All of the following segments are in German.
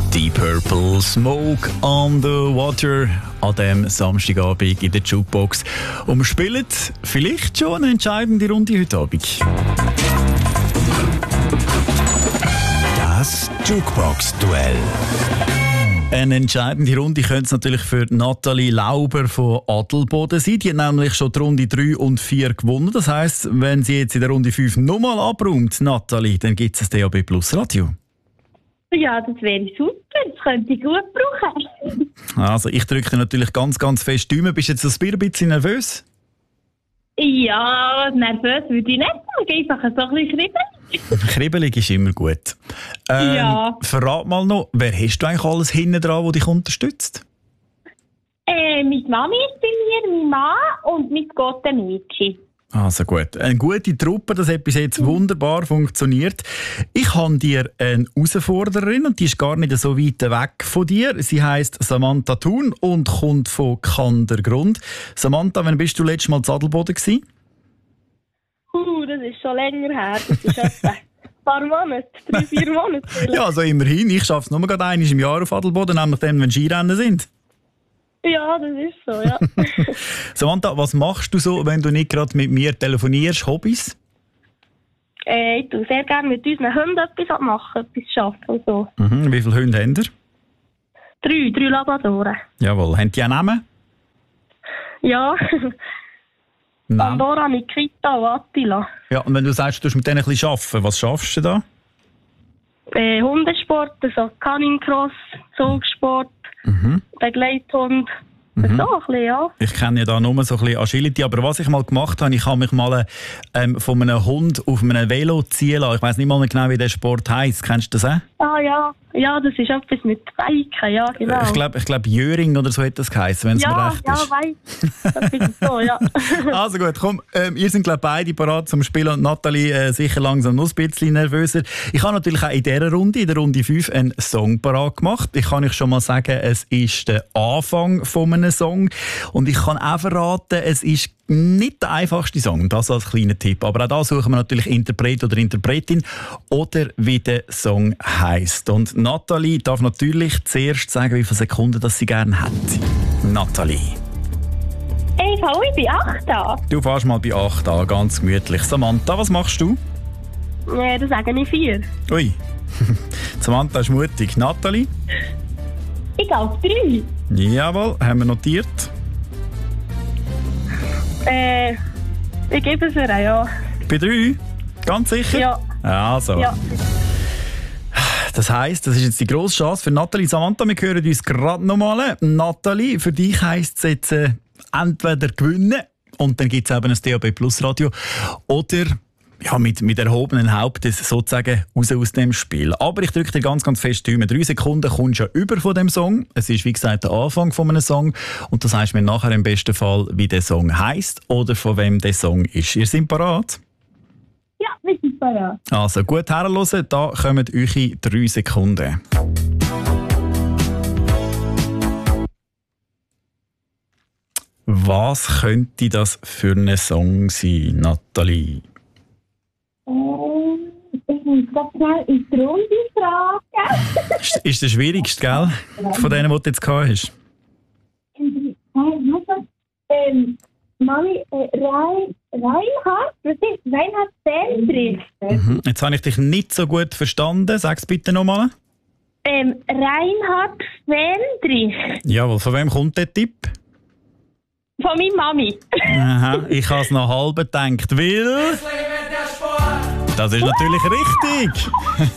Deep Purple, Smoke on the Water an diesem Samstagabend in der Jukebox. Und wir spielen vielleicht schon eine entscheidende Runde heute Abend. Das Jukebox-Duell. Eine entscheidende Runde könnte es natürlich für Nathalie Lauber von Adelboden sein. Die hat nämlich schon die Runde 3 und 4 gewonnen. Das heisst, wenn sie jetzt in der Runde 5 nochmal abräumt, Nathalie, dann gibt es ein DAB Plus Radio. Ja, das wäre super. Das könnte ich gut brauchen. Also ich drücke dir natürlich ganz, ganz fest die Daumen. Bist du jetzt ein bisschen nervös? Ja, nervös würde ich nicht sagen. Einfach so ein bisschen kribbelig. Kribbelig ist immer gut. Ja. Verrat mal noch, wer hast du eigentlich alles hinten dran, der dich unterstützt? Meine Mami ist bei mir, mein Mann und mein Gott, Mädchen. Also gut. Eine gute Truppe, das hat bis jetzt wunderbar funktioniert. Ich habe dir eine Herausforderin und die ist gar nicht so weit weg von dir. Sie heisst Samantha Thun und kommt von Kandergrund. Samantha, wann bist du letztes Mal zu Adelboden gewesen? Das ist schon länger her. Das ist etwa ein paar Monate, 3-4 Monate. Ja, also immerhin. Ich schaffe es nur gerade einmal im Jahr auf Adelboden, nämlich dann, wenn Skirennen sind. Ja, das ist so, ja. Samantha, was machst du so, wenn du nicht gerade mit mir telefonierst? Hobbys? Ich tue sehr gerne mit unseren Hunden etwas machen, etwas arbeiten und so. Mhm. Wie viele Hunde habt ihr? 3 Labradoren. Jawohl. Haben die auch Namen? Ja. Pandora, Nikita und Attila. Ja, und wenn du sagst, du musst mit denen ein bisschen arbeiten, was schaffst du da? Hundesport, also Canoncross, Zugsport, Begleithund. So ein bisschen, ja. Ich kenne ja da nur so ein bisschen Agility, aber was ich mal gemacht habe, ich habe mich mal von einem Hund auf einem Velo ziehen lassen. Ich weiss nicht mal mehr genau, wie der Sport heisst. Kennst du das auch? Ah ja, ja, das ist etwas mit Biken, ja genau. Ich glaube Jöring oder so hat das geheißen, wenn es mir recht ist. Ja, das ist so, ja. Also gut, komm, ihr seid glaube beide parat zum Spielen und Nathalie sicher langsam noch ein bisschen nervöser. Ich habe natürlich auch in dieser Runde, in der Runde 5, einen Song parat gemacht. Ich kann euch schon mal sagen, es ist der Anfang von einem Song und ich kann auch verraten, es ist nicht der einfachste Song, das als kleiner Tipp. Aber auch da suchen wir natürlich Interpret oder Interpretin oder wie der Song heisst. Und Nathalie darf natürlich zuerst sagen, wie viele Sekunden das sie gerne hat. Nathalie. Ich fange bei 8 an. Du fährst mal bei 8 an, ganz gemütlich. Samantha, was machst du? Da sage ich 4. Ui, Samantha ist mutig. Nathalie? Ich gehe auf 3. Jawohl, haben wir notiert. Ich gebe es ihr, ja. Bei 3? Ganz sicher? Ja. Also. Ja. Das heisst, das ist jetzt die grosse Chance für Nathalie. Samantha, wir hören uns gerade nochmal. Nathalie, für dich heisst es jetzt entweder gewinnen und dann gibt es eben ein DAB Plus Radio oder ja, mit erhobenen Hauptes sozusagen raus aus dem Spiel. Aber ich drücke dir ganz, ganz fest die Daumen. 3 Sekunden kommst du ja über von dem Song. Es ist, wie gesagt, der Anfang von einem Song. Und das heisst mir nachher im besten Fall, wie der Song heisst oder von wem der Song ist. Ihr seid parat? Ja, wir sind parat. Also gut herhören, da kommen eure 3 Sekunden. Was könnte das für ein Song sein, Nathalie? Ich muss ganz schnell in die Runde fragen. Ist der schwierigste, gell? Von denen, die du jetzt gehabt hast? Mami, Reinhard? Was ist Reinhard Fendrich? Jetzt habe ich dich nicht so gut verstanden. Sag es bitte nochmal. Reinhard Fendrich. Jawohl, von wem kommt der Tipp? Von meiner Mami. Aha, ich habe es noch halb gedacht, weil... Das ist natürlich richtig.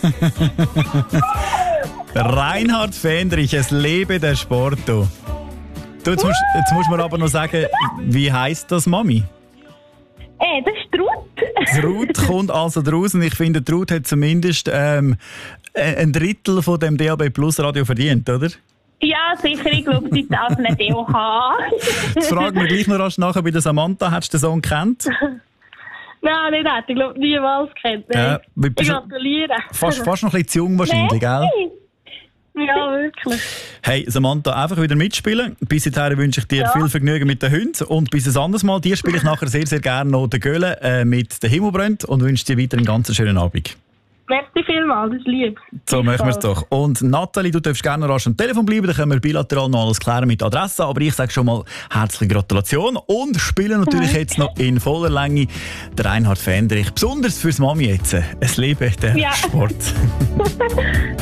Reinhard Fendrich, es lebe der Sport. Du, jetzt musst du mir aber noch sagen, wie heisst das Mami? Das ist Ruth. Ruth kommt also draus und ich finde, Ruth hat zumindest ein Drittel von dem DAB Plus Radio verdient, oder? Ja, sicher. Ich glaube, sie darf nicht auch haben. Jetzt fragen wir gleich noch rasch nachher bei der Samantha. Hättest du den Song gekannt? Nein, nicht hätte ich glaube niemals gekannt. Ich gratuliere. Fast noch ein bisschen zu jung wahrscheinlich, gell? Ja, wirklich. Hey, Samantha, einfach wieder mitspielen. Bis dahin wünsche ich dir viel Vergnügen mit den Hunden. Und bis ein anderes Mal. Dir spiele ich nachher sehr, sehr gerne noch den Göhle mit «Der Himmel brennt» und wünsche dir weiter einen ganz schönen Abend. Merci vielmals, das ist lieb. So machen wir es doch. Und Nathalie, du darfst gerne rasch am Telefon bleiben, dann können wir bilateral noch alles klären mit Adresse. Aber ich sage schon mal herzliche Gratulation und spielen natürlich jetzt noch in voller Länge der Reinhard Fendrich. Besonders fürs Mami jetzt. Es lebe der Sport.